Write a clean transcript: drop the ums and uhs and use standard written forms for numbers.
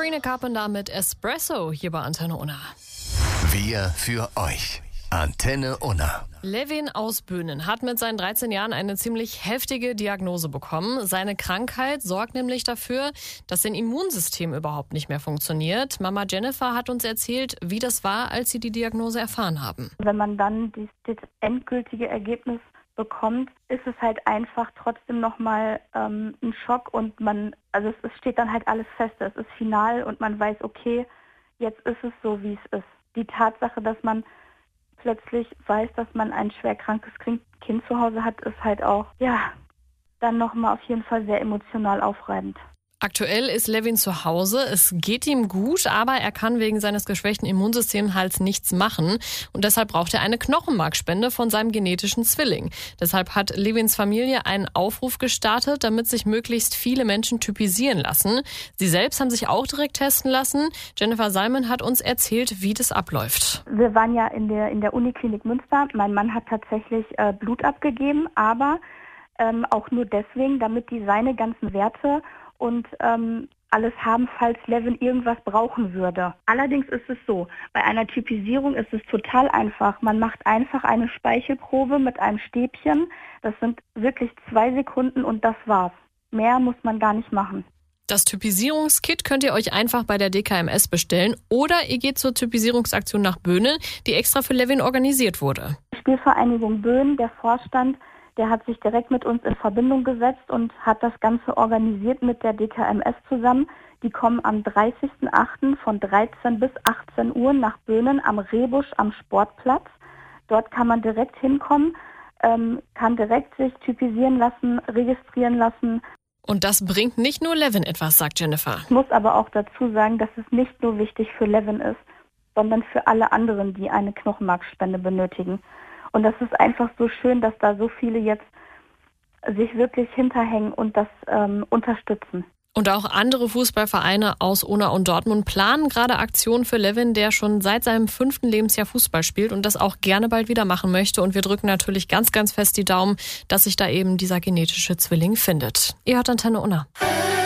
Sabrina Carpenter mit Espresso hier bei Antenne Unna. Wir für euch. Antenne Unna. Levin aus Böhnen hat mit seinen 13 Jahren eine ziemlich heftige Diagnose bekommen. Seine Krankheit sorgt nämlich dafür, dass sein Immunsystem überhaupt nicht mehr funktioniert. Mama Jennifer hat uns erzählt, wie das war, als sie die Diagnose erfahren haben. Wenn man dann das endgültige Ergebnis bekommt, ist es halt einfach trotzdem nochmal ein Schock und es steht dann halt alles fest. Es ist final und man weiß, okay, jetzt ist es so, wie es ist. Die Tatsache, dass man plötzlich weiß, dass man ein schwer krankes Kind zu Hause hat, ist halt auch, dann nochmal auf jeden Fall sehr emotional aufreibend. Aktuell ist Levin zu Hause. Es geht ihm gut, aber er kann wegen seines geschwächten Immunsystems halt nichts machen. Und deshalb braucht er eine Knochenmarkspende von seinem genetischen Zwilling. Deshalb hat Levins Familie einen Aufruf gestartet, damit sich möglichst viele Menschen typisieren lassen. Sie selbst haben sich auch direkt testen lassen. Jennifer Salmen hat uns erzählt, wie das abläuft. Wir waren ja in der Uniklinik Münster. Mein Mann hat tatsächlich Blut abgegeben, aber auch nur deswegen, damit die seine ganzen Werte und alles haben, falls Levin irgendwas brauchen würde. Allerdings ist es so, bei einer Typisierung ist es total einfach. Man macht einfach eine Speichelprobe mit einem Stäbchen. Das sind wirklich 2 Sekunden und das war's. Mehr muss man gar nicht machen. Das Typisierungskit könnt ihr euch einfach bei der DKMS bestellen oder ihr geht zur Typisierungsaktion nach Böhnen, die extra für Levin organisiert wurde. Spielvereinigung Böhnen, der Vorstand, der hat sich direkt mit uns in Verbindung gesetzt und hat das Ganze organisiert mit der DKMS zusammen. Die kommen am 30.08. von 13 bis 18 Uhr nach Böhnen am Rehbusch am Sportplatz. Dort kann man direkt hinkommen, kann direkt sich typisieren lassen, registrieren lassen. Und das bringt nicht nur Levin etwas, sagt Jennifer. Ich muss aber auch dazu sagen, dass es nicht nur wichtig für Levin ist, sondern für alle anderen, die eine Knochenmarkspende benötigen. Und das ist einfach so schön, dass da so viele jetzt sich wirklich hinterhängen und das unterstützen. Und auch andere Fußballvereine aus Unna und Dortmund planen gerade Aktionen für Levin, der schon seit seinem 5. Lebensjahr Fußball spielt und das auch gerne bald wieder machen möchte. Und wir drücken natürlich ganz, ganz fest die Daumen, dass sich da eben dieser genetische Zwilling findet. Ihr hört Antenne Unna.